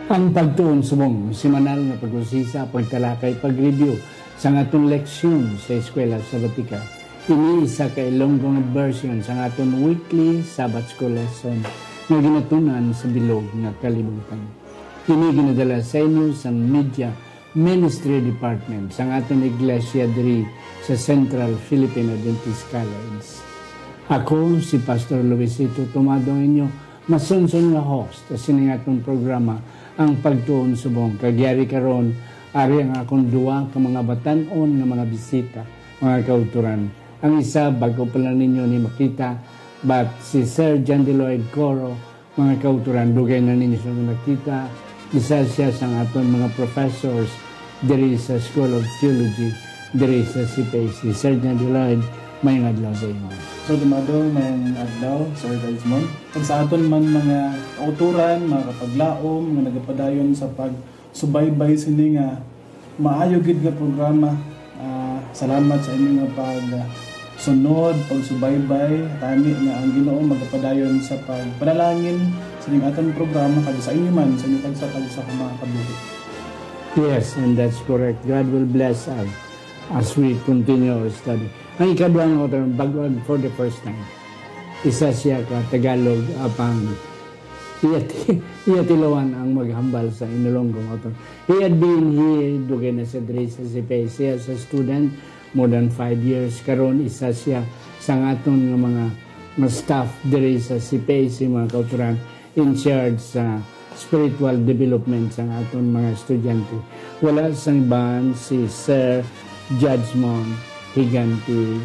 Ang pagtuon subong, semanal nga pag-usisa, pagtalakay, pag-review sa atong leksyon sa eskwela sa Batika. Iniisa ka ilonggong version sa atong weekly Sabbath School lesson nga ginatunan sa bilog nga kalibutan. Kini ginadala sa inyo sa Media Ministry Department sa atong iglesia diri sa Central Philippine Adventist College. Ako si Pastor Luisito Tomado inyo masunsun nga host sa siningatong programa ang pagtuon subong. Kagyari karon ari ang akong duwa ka mga batan-on nga mga bisita, mga kauturan. Ang isa bago pa lang ninyo ni makita, but si Sir John Deloyd Coro, mga kauturan, dugay na ninyo siya nakita. Isa siya sa aton mga professors diri sa School of Theology diri sa CPAC. Sir John Deloyd, may adlaw sa inyo. So, dumado, may adlaw, Sir Desmond. Pag sa aton man mga kauturan, mga kapaglaom, mga nagapadayon sa pagsubaybay sini nga maayo gid nga programa. Salamat sa inyo nga pagsunod, pagsubaybay, tani nga ang Ginoo magapadayon sa pagpanalangin sa inyong aton programa kag sa inyo man sa inyong tagsa mga kabuhi. Yes, and that's correct. God will bless us as we continue our study. Ang ikaduhang author, bagwag for the first time. Isa siya ka Tagalog apang iyatilawan ang maghambal sa inulonggong author. He had been here, dugay na sa diri sa CPAC as a student, more than 5 years. Karon isa siya sa aton nga mga staff diri sa CPAC, mga kauturan, in charge sa spiritual development sa aton mga estudyante. Wala sang iban si Sir Judgment Higanti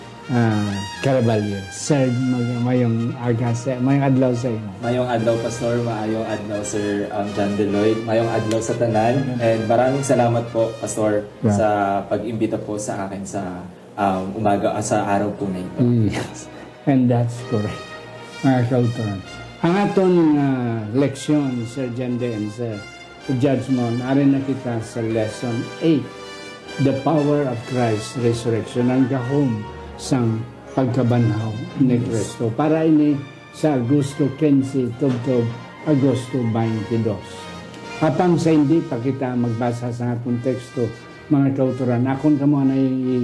Caraballo. Sir, mayong adlaw sa inyo. Mayong adlaw, Pastor. Maayong adlaw, Sir John Deloyd. Mayong adlaw sa tanan. And maraming salamat po, Pastor, sa pag-imbita po sa akin sa umaga, sa araw po na ito. Yes, and that's correct. Mga kauturan. Ang aton leksyon, Sir John De and Sir Judgment, arin na kita sa lesson 8. The power of Christ's resurrection, ang gahom sang pagkabanhaw ni Kristo. Para ini sa Agosto 15, tubtob Agosto 22. Apang sa hindi pa kita magbasa sa atong teksto, mga kauturan, akon kamo na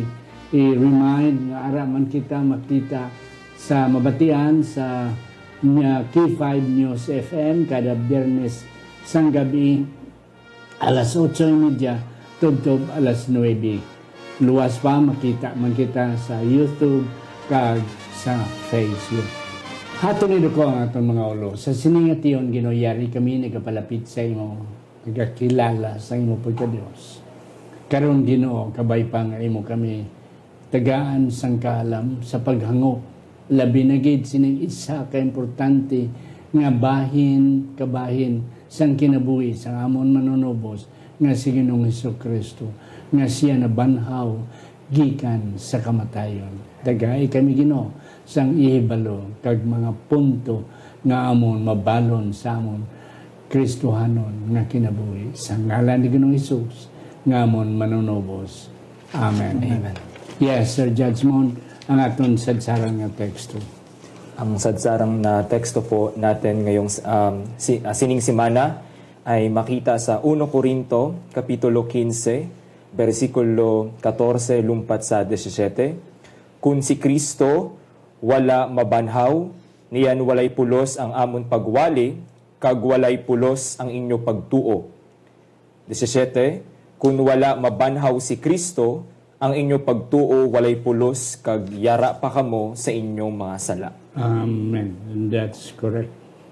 i-remind nga araman kita makita sa mabatian sa K5 News FM kada Biyernes sang gabi alas 8:30 tubtob alas 9. Luwas pa makita sa YouTube kag sa Facebook. Hatun nido ko ang atong mga ulo. Sa siningation ginoyari kami nagapalapit sa imo, nagakilala sa imo pagka-Dios. Karon Ginoo kabay pa nga imo kami tagaan sang kaalam sa paghangop. Labi na gid sining isa ka importante nga kabahin sang kinabuhi sa amon manunubos nga si Ginoong Hesukristo, nga siya na banhaw gikan sa kamatayon. Dagay kami Ginoo sang ihibalo kag mga punto nga amon mabalon sa amon Kristohanon nga kinabuhi sa ngalan ni Ginoong Hesus nga amon manunubos. Amen. Amen. Yes, Sir Judgment, ang aton sadsarang nga teksto. Ang sadsarang na teksto po natin ngayong sining semana ay makita sa 1 Corinto, Kapitulo 15, versikulo 14, lumpat sa 17. Kung si Kristo wala mabanhaw, niyan walay pulos ang amon pagwali, kag walay pulos ang inyo pagtuo. 17. Kung wala mabanhaw si Kristo, ang inyo pagtuo walay pulos, kag yara pa kamo sa inyong mga sala. Amen. And that's correct.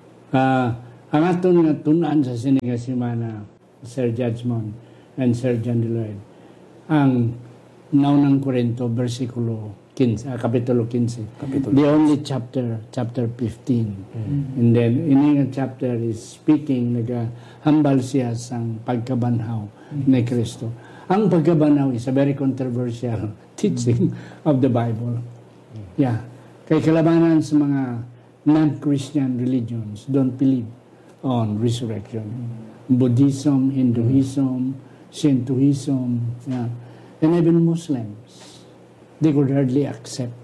Ang aton nga tunan sa sininga semana, Sir Judgment and Sir John Deloyd, ang naunang Korinto, versikulo 15, Kapitulo 15. The only chapter 15. And then, ini chapter is speaking, nagahambal siya sang pagkabanhaw ni Kristo. Ang pagkabanhaw is a very controversial teaching of the Bible. Yeah. Kay kalabanan sa mga non-Christian religions don't believe on resurrection. Buddhism, Hinduism, Shintoism, yeah. And even Muslims, they could hardly accept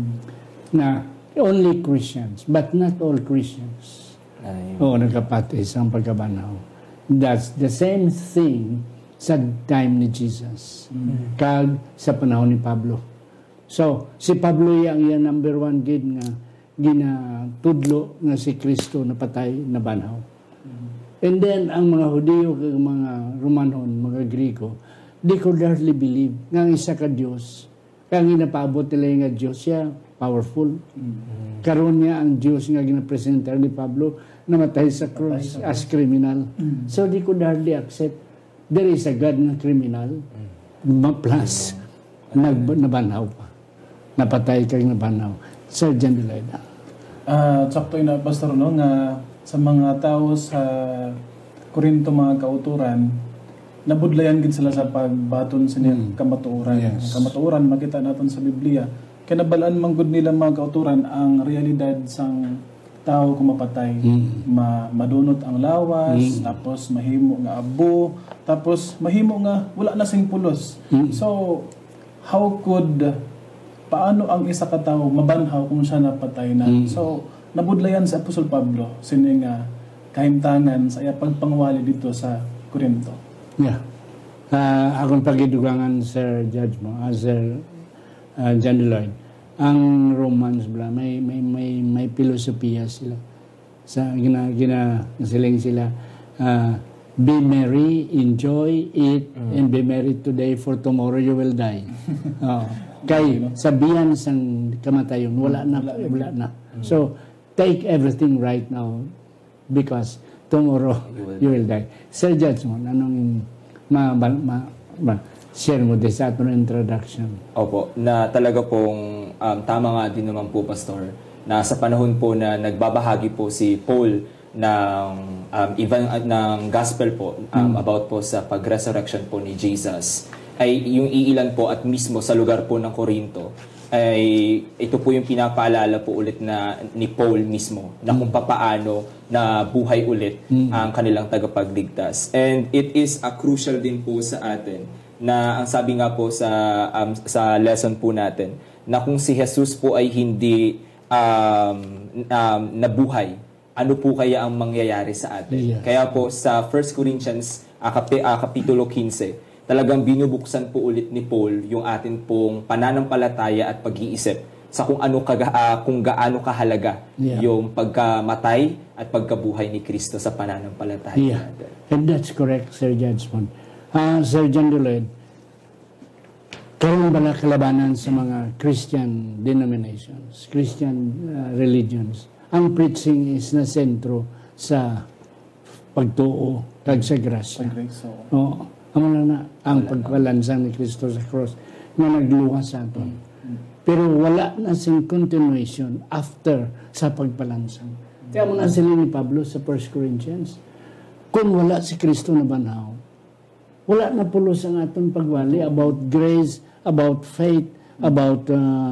na only Christians, but not all Christians. Nagkapatis ang pagkabanaw. That's the same thing sa time ni Jesus. Kag sa panahon ni Pablo. So, si Pablo yung number one gid nga ginatudlo nga si Kristo napatay na banhaw. And then, ang mga Hudiyo, mga Romanon, mga Griko, they could hardly believe nga ang isa ka Diyos. Kaya ang ginapaabot nila nga Diyos siya, powerful. Karon niya ang Diyos nga ginapresenta ni Pablo, namatay sa cross as criminal. So, they could hardly accept there is a God na criminal, plus, nabanhaw pa. Napatay kang nabanhaw. Sir John Deleda. Sakto na, Pastor, no, nga sa mga tao sa Korinto, mga kauturan, nabudlayan gid sila sa pagbaton sa niyang kamatuoran. Yes. Kamatuoran, makita natin sa Biblia. Kinabalaan manggod nila mga kauturan ang realidad sang tao kung mapatay. Madunot ang lawas, tapos mahimo nga abo, tapos mahimo nga wala na sing pulos. So, paano ang isa ka tao mabanhaw kung siya napatay na? So, nabudlayan sa Apostol Pablo sini nga kahimtangan sa iya pagpangwali dito sa Korinto. Yeah. Akong pagidugangan, Sir Judge mo, Sir John Lloyd, ang Romans bla may filosofiya sila. Sa siling sila be merry, enjoy, eat, and be merry today for tomorrow you will die. Kay sabihan sang kamatayon, wala na. So, take everything right now because tomorrow you will die. Sir Judge mo, anong share mo din sa ating introduction? Opo, na talaga pong tama nga din naman po, Pastor, na sa panahon po na nagbabahagi po si Paul ng gospel po about po sa pag-resurrection po ni Jesus, ay yung iilan po at mismo sa lugar po ng Corinto, ay ito po yung pinapaalala po ulit na ni Paul mismo na kung papaano na buhay ulit ang kanilang tagapagligtas. And it is a crucial din po sa atin na ang sabi nga po sa lesson po natin na kung si Jesus po ay hindi nabuhay, ano po kaya ang mangyayari sa atin? Yes. Kaya po sa 1 Corinthians Kapitulo 15, talagang binubuksan po ulit ni Paul yung atin pong pananampalataya at pag-iisip sa kung gaano kahalaga yung pagkamatay at pagkabuhay ni Kristo sa pananampalataya natin. And that's correct, Sir Judge Mon. Sir John Deloyd, karoon ba na kalabanan sa mga Christian denominations, Christian religions? Ang preaching is na sentro sa pagtuo, kag sa grasya. Amo na ang pagpalansang ni Kristo sa cross na nagluwas sa aton. Pero wala na sing continuation after sa pagpalansang. Kaya mo na sila ni Pablo sa 1 Corinthians. Kung wala si Kristo na banhaw, wala na pulos ang aton pagwali about grace, about faith, about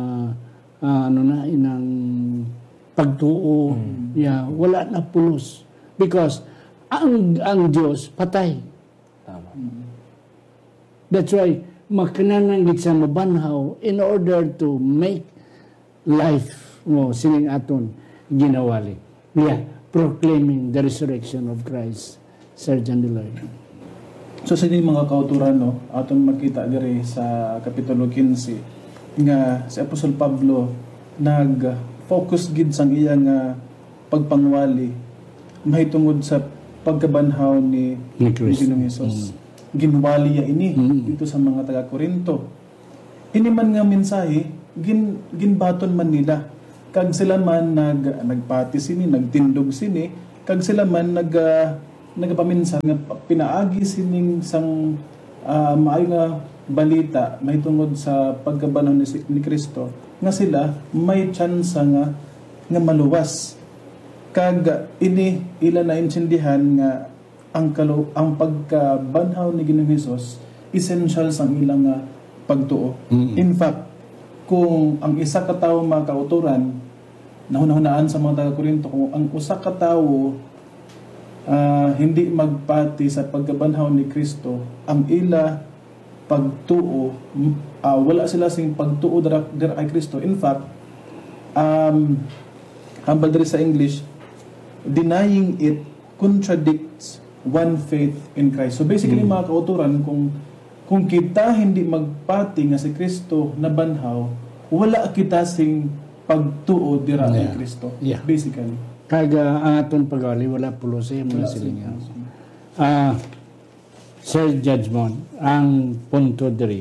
inang pagtuo. Wala na pulos. Because ang Diyos patay. Tama. That's why makinananggit sa mabanhaw in order to make life mo sining aton ginawali. Proclaiming the resurrection of Christ. Sir John Deloyd. So sa mga kauturan, no, aton makita diri sa Kapitulo 15 nga si Apostol Pablo nag-focus gid sang iyang pagpangwali mahitungod sa pagkabanhaw ni Ginoong Hesus. Ginwali ini dito sa mga taga-Korinto. Ini man nga mensahe, ginbaton man nila. Kag sila man nagpati sini, nagtindog sini, kag sila man nagapaminsan nga pinaagi sining sang maayo nga balita mahitungod sa pagkabanhaw ni Kristo nga sila may tsansa nga maluwas. Kag ini ila na intindihan nga ang pagkabanhaw ni Ginoong Hesus essential sang ilang pagtuo. In fact, kung ang isa ka tawo mga kauturan nahunahunaan sa mga taga-Korinto, kung ang usa ka tawo hindi magpati sa pagkabanhaw ni Kristo, ang ila pagtuo wala sila sing pagtuo dira kay Kristo. In fact, hambal diri sa English, denying it contradicts one faith in Christ. So basically mga kauturan, kung kita hindi magpati nga si Kristo na banhaw, wala kita sing pagtuo dira kay Kristo. Yeah. Basically. Kaga ang aton pag-ali, wala pulo sa mga silingan. Sir Judgment, ang punto diri.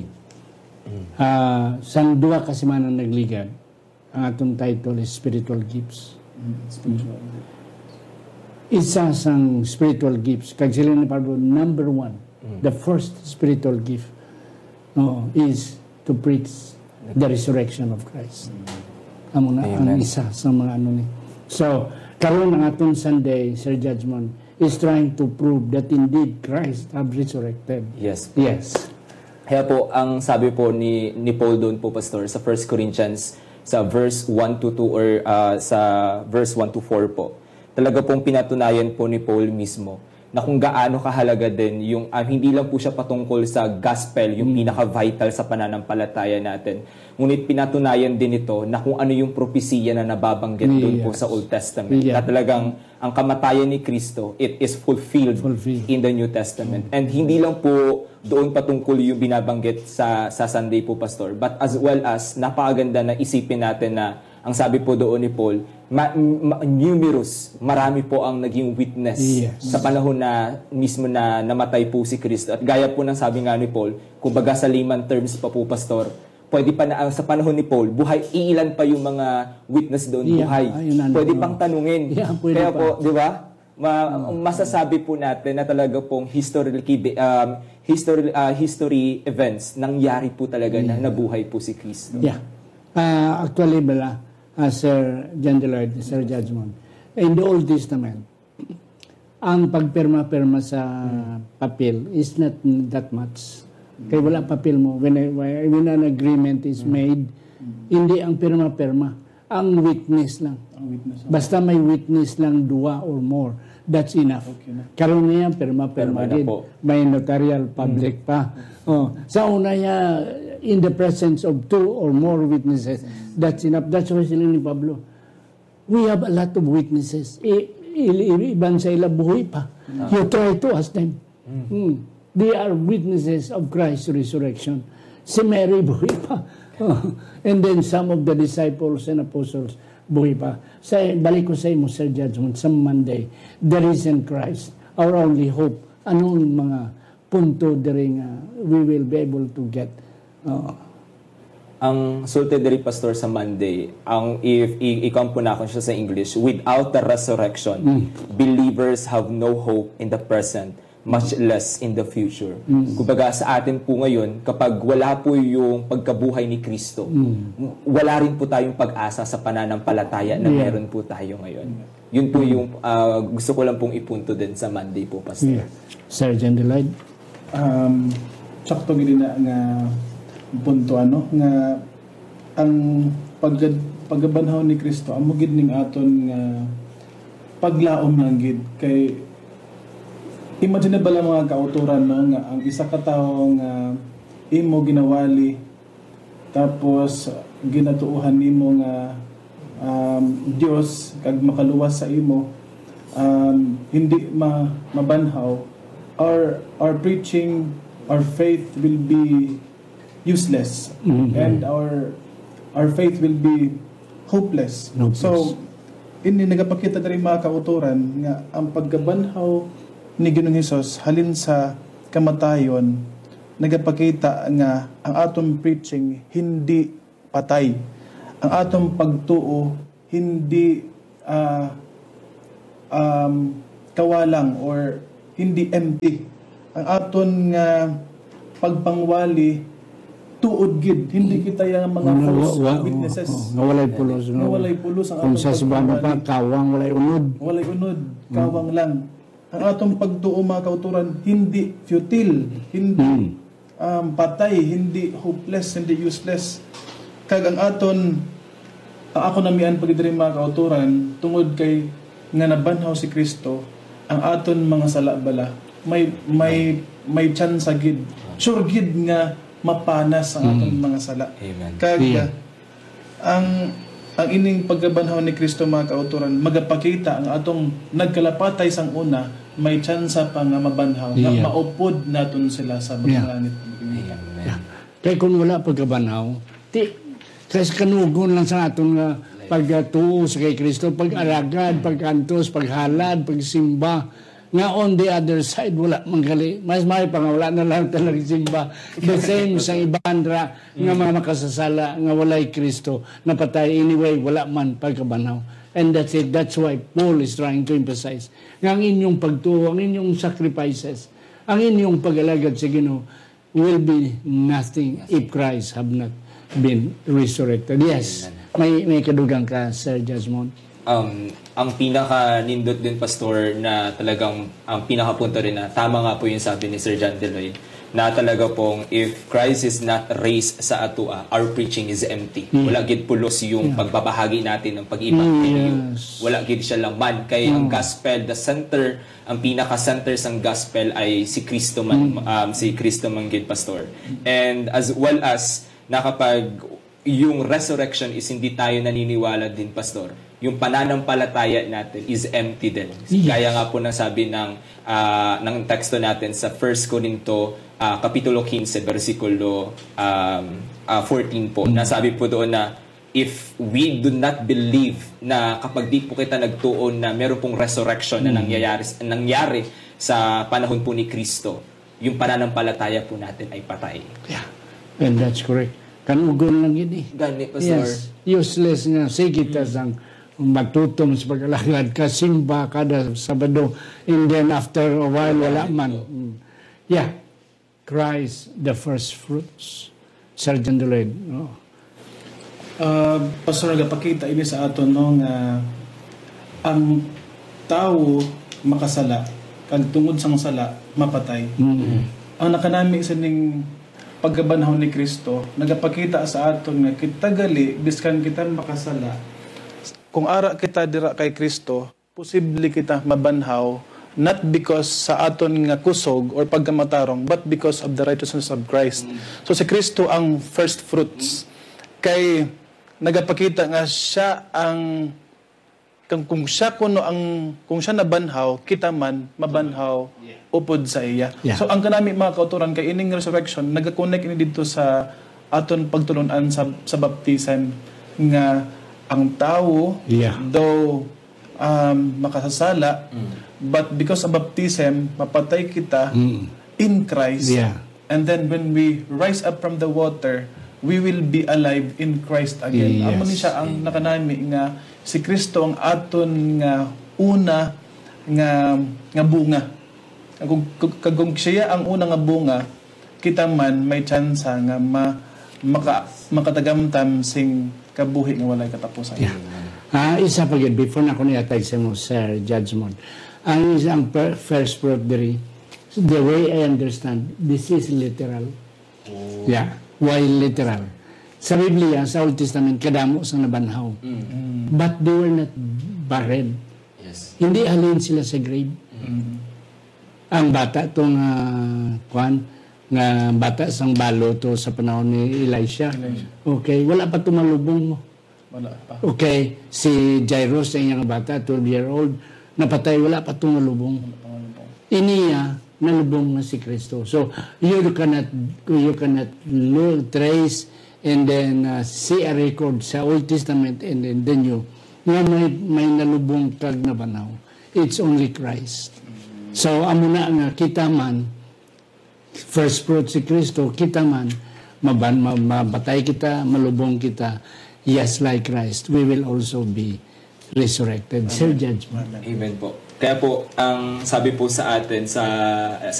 Sang duwa kasi man ang nagligad, ang atong title is Spiritual Gifts. Spiritual. Isa sang spiritual gifts, kag sila ni Pablo, number one, the first spiritual gift is to preach the resurrection of Christ. Amo na ang isa sa mga ano ni. So, karon ang atong Sunday, Sir Judgment, is trying to prove that indeed Christ have resurrected. Yes. Yes. Kaya po, ang sabi po ni Paul doon po, Pastor, sa 1 Corinthians, sa verse 1 to 2 or sa verse 1 to 4 po, talaga pong pinatunayan po ni Paul mismo na kung gaano kahalaga din yung hindi lang po siya patungkol sa gospel, yung pinaka-vital sa pananampalataya natin. Ngunit pinatunayan din ito na kung ano yung propesiya na nababanggit doon po sa Old Testament. Na talagang ang kamatayan ni Kristo, it is fulfilled in the New Testament. And hindi lang po doon patungkol yung binabanggit sa Sunday po, Pastor, but as well as napakaganda na isipin natin na ang sabi po doon ni Paul, marami po ang naging witness sa panahon na mismo na namatay po si Kristo. At gaya po ng sabi nga ni Paul, kumbaga sa layman terms pa po, Pastor, pwede pa na sa panahon ni Paul, ilan pa yung mga witness doon buhay. Pwede pang tanungin. Kaya po, di ba? Masasabi po natin na talaga pong history events nangyari po talaga na nabuhay po si Kristo. Actually, Sir John Deloyd, Sir Judgment, in the Old Testament, ang pagpirma-pirma sa papel is not that much. Kaya wala papel mo. When an agreement is made, hindi ang pirma-pirma. Ang witness lang. Basta may witness lang, 2 or more. That's enough. Karoon niya, pirma-pirma din. May notarial public pa. Sa una niya, in the presence of 2 or more witnesses, that's enough. That's why sila ni Pablo. We have a lot of witnesses. Iban sa ila buhay pa. You try to ask them. They are witnesses of Christ's resurrection. Si Mary buhay pa. And then some of the disciples and apostles buhay pa. Balik ko sa imo, Sir Judgment, sa Monday, the risen Christ, our only hope. Anong mga punto during we will be able to get? Ang sulti diri, Pastor, sa Monday, if i-compo na ko siya sa English, without the resurrection, believers have no hope in the present, much less in the future. Kumbaga sa atin po ngayon, kapag wala po yung pagkabuhay ni Kristo, wala rin po tayong pag-asa sa pananampalataya na meron po tayo ngayon. Yun po yung gusto ko lang pong ipunto din sa Monday po, Pastor. Sir John Deloyd? Sakto gini na nga punto nga ang paggabanhaw ni Kristo amo gid ning aton nga paglaom lang gid kay imagine ba lang mga kauturan nga ang isa ka tawo nga imo ginawali tapos ginatuuhan nimo nga Dios kag makaluwas sa imo hindi mabanhaw our preaching, our faith will be useless, and our faith will be hopeless. So ini nagapakita diri mga kauturan nga ang paggabanhaw ni Ginoong Hesus halin sa kamatayon nagapakita nga ang atong preaching hindi patay, ang atong pagtuo hindi kawalang or hindi empty. Ang aton nga pagpangwali tuod gid, hindi kita yung mga false witnesses. Nawalay pulos. Nawalay pulos ang kung sa subama pa, kawang walay unod. Walay unod, kawang lang. Ang atong pagtuo mga kauturan, hindi futile, hindi patay, hindi hopeless, hindi useless. Kag ang aton, ako namian pagidiri mga kauturan, tungod kay nga nabanhaw si Kristo, ang aton mga sala bala, may chance gid. Sure gid nga mapanas ang atong mga sala. Kaya ang ining paggabanhaw ni Kristo mga kauturan magapakita ang atong nagkalapatay sang una may tsansa pa nga mabanhaw, nga Yeah. maupod naton sila sa Yeah. langit. Yeah. Kaya kung wala pagkabanaw, kasi kanugon lang sa aton nga pagtuo sa kay Kristo, pag-alagad, pagkantos, paghalad, pagsimba, nga on the other side, wala manggali. Mas may pa nga, wala na lang talaga simba. The same sa ibandra, nga mga makasasala, nga walay Kristo, napatay. Anyway, wala man pagkabanaw. And that's it. That's why Paul is trying to emphasize. Nga ang inyong pagtuo, ang inyong sacrifices, ang inyong pag-alagad sa Ginoo will be nothing if Christ have not been resurrected. Yes, may kadugang ka, Sir Jasmine. Ang pinaka-nindot din, Pastor, na talagang ang pinaka-punto rin na tama nga po yung sabi ni Sir John Deloy, na talaga pong if Christ is not raised sa atua, our preaching is empty. Wala gid pulos yung pagbabahagi natin ng pag-ebanghelyo. Wala gid siya laman. Kaya ang gospel, the center, ang pinaka-center sang gospel ay si Kristo man, si Kristo man gid, Pastor. And as well as na kapag yung resurrection is hindi tayo naniniwala din, Pastor, yung pananampalataya natin is empty din. Kaya nga po nasabi ng teksto natin sa 1 Corinto Kapitulo 15, versikulo 14 po. Nasabi po doon na if we do not believe na kapag di po kita nagtuon na meron pong resurrection na nangyari sa panahon po ni Kristo, yung pananampalataya po natin ay patay. Yeah, and that's correct. Kanugon lang yun eh. Gani, Pastor. Yes, useless nga. Sige, ang matutong sa pag-alagad, kasimba kada Sabado, and then after a while, wala man. Yeah, Christ, the first fruits. Sergeant Deloyd. Oh. Pastor, nagapakita ini sa aton no nga ang tao makasala, kag tungod sang sala, mapatay. Ang nakanami sa ning pagkabanhaw ni Kristo, nagapakita sa aton nga kita gali, biskan kita makasala, kung ara kita dira kay Kristo, posible kita mabanhaw, not because sa aton nga kusog or pagkamatarong, but because of the righteousness of Christ. So si Kristo ang first fruits. Kay nagapakita nga siya ang kung siya nabanhaw, kita man mabanhaw upod sa iya. Yeah. So ang kanami mga kauturan kay ining resurrection nagakonek ini dito sa aton pagtulunan sa baptisan nga ang tao though makasasala but because of baptism mapatay kita in Christ. Yeah. And then when we rise up from the water, we will be alive in Christ again. Yes. Amo ni siya ang nakanami nga si Kristo ang aton nga una nga bunga. Kung siya ang una nga bunga, kita man may chance nga makatagamtam sing kabuhi nga walay katapusan. Yeah. Isa pa yun, before na ko niyatay sa mo, Sir Judgment. Ang isang first proof diri, the way I understand, this is literal. Yeah. Why literal? Sa Biblia, sa Old Testament, kadamo sa nabanhaw. But they were not buried. Yes. Hindi halin sila sa grave. Ang bata itong nga bata sang balo to sa panahon ni Elisha. Okay, wala pa tumalubong mo. Wala pa. Okay, si Jairus, ang iyang bata, 12-year-old, napatay, wala pa tumalubong. Iniya, nalubong na si Kristo. So, you cannot trace and then see a record sa Old Testament and then the New na may nalubong kag na banaw. It's only Christ. So, amo na nga kita man, first fruit si Kristo, kita man, mabatay kita, malubong kita, yes, like Christ, we will also be resurrected. Sir Judgment. Amen po. Kaya po, ang sabi po sa atin sa